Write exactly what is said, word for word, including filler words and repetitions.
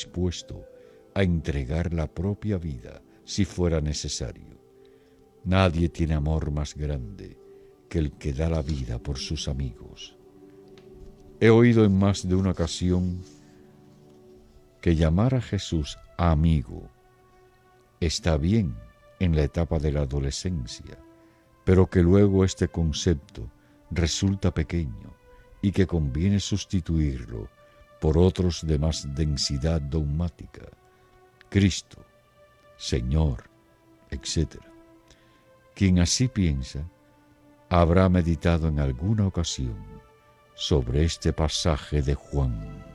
dispuesto a entregar la propia vida si fuera necesario. Nadie tiene amor más grande que el que da la vida por sus amigos. He oído en más de una ocasión que llamar a Jesús amigo está bien en la etapa de la adolescencia, pero que luego este concepto resulta pequeño y que conviene sustituirlo por otros de más densidad dogmática: Cristo, Señor, etcétera. Quien así piensa habrá meditado en alguna ocasión sobre este pasaje de Juan.